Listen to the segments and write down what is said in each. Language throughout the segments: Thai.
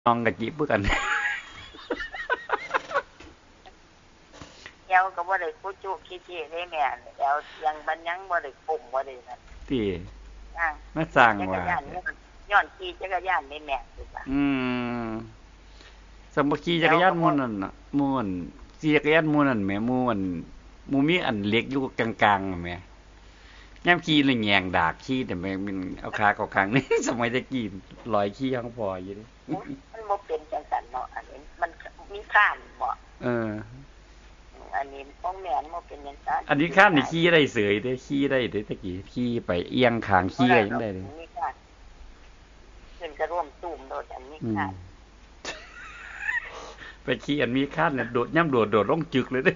น้องกับจีบเพื่อกันแอวก็บ่ได้กูจุขี้เจี๊ยได้แม่แอวยังบันยังบ่ได้ปุ่มบ่ได้นั่นที่อ่ามาสร้างว่าย้อนขี่จักรยานได้แม่ถูกป่ะมสมบัติขี่จักรยานมูนั่นน่ะมูนขี่จักรยานมูนั่นแหมมูอันมูมีอันเล็กอยู่กลางๆแหมย่ำขี่เลยแยงดากขี่แต่แม่มันเอาขาเข้าข้างนี่สมัยตะกี้ลอยขี่ข้างพออยู่ดิมันบ่เป็นจังซั่นเนาะอันนี้มันมีข้านบ่อันนี้ของแม่นบ่เป็นจังซั่นอันนี้ข้านนี่ขี่ได้เสยเด้ขี่ได้เด้ตะกี้ขี่ไปเอียงข้างขี่ได้จังได๋เลยมีข้านขึ้นก็ร่วมตุ้มโดดอันนี้ข้านไปขี่อันมีข้านเนี่ยโดดย่ำโดดลงจึกเลยเด้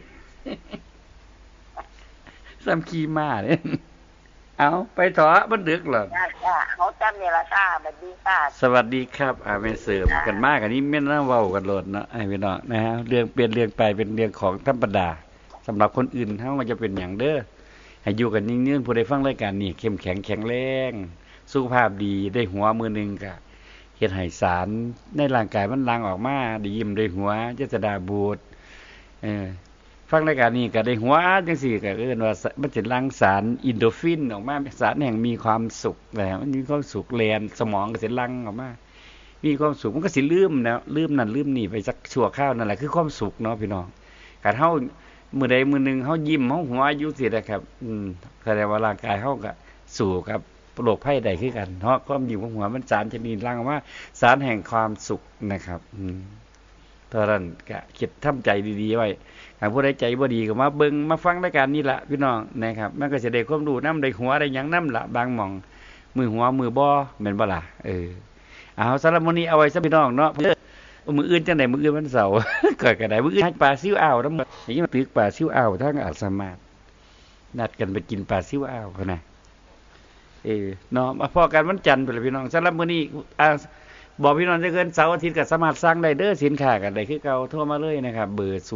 ซ้ำขี่ม้าเด้เอาไปเถาะมันดึกแล้วจ้าเฮาจำนี่ล่ะจ้าบัดดีค่ะสวัสดีครับแม่เสริมกันมากอันนี้แม่นเว้ากันโลดเนาะไอ้พี่น้องนะฮะเรื่องเปลี่ยนเรื่องไปเป็นเรื่องของธรรมดาสำหรับคนอื่นเฮามันจะเป็นหยังเด้อให้อยู่กันนิ่งๆผู้ใดฟังรายการนี้เข้มแข็งแข็งแรงสุขภาพดีได้หัวมือนึงก็เฮ็ดให้สารในร่างกายมันหลั่งออกมาได้ยิ้มได้หัวจะสดาบูดฟังรายการนี้ก็ได้หัวจังซี่ก็เอิ้นว่ามันสิหลั่งสารอินโดฟินออกมาสารแห่งมีความสุขแหละมันมีความสุขแล่นสมองก็สิหลั่งออกมามีความสุขมันก็สิลืมแล้วลืมนั่นลืมนี่ไปสักชั่วคราวนั่นแหละคือความสุขเนาะพี่น้องคันเฮามื้อใดมื้อนึงเฮายิ้มเฮาหัวอยู่สินะครับแสดงว่าร่างกายเฮาก็สู้กับโรคภัยได้คือกันเนาะความยิ้มของหัวมันสารชนิดหลั่งออกมาสารแห่งความสุขนะครับตอนนั้นก็คิดทำใจดีๆไว้ถ้าผู้ใดใจบ่ดีก็มาเบิ่งมาฟังรายการนี้ล่ะพี่น้องนะครับมันก็สิได้ความรู้นำได้หัวได้หยังนำล่ะบางหม่องมือหัวมือบ่แม่นบ่ล่ะเอาสำหรับมื้อนี้เอาไว้ซะพี่น้องเนาะมื้ออื่นจังได๋มื้ออื่นวันเสาร์ก็ได้มื้ออื่นปลาซิวอ่าวนำนี่มาตึกปลาซิวอ่าวทางอาจสามารถนัดกันไปกินปลาซิวอ่าวพุ่นน่ะเนาะมาพอกันวันจันทร์พุ่นล่ะพี่น้องสำหรับมื้อนี้บอกพี่น้องจะเกินเสาร์อาทิตย์ก็สามารถสั่งได้เด้อสินค้ากันได้คือเก่าโทรมาเลยนะครับเบอร์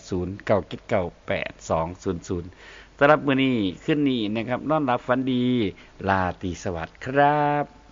0809798200สำหรับมื้อนี้คืนนี้นะครับนอนหลับฝันดีราตรีสวัสดิ์ครับ